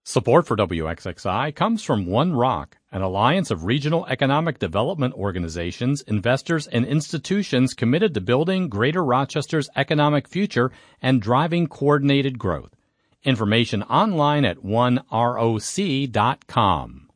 Support for WXXI comes from One Rock, an alliance of regional economic development organizations, investors, and institutions committed to building Greater Rochester's economic future and driving coordinated growth. Information online at oneroc.com.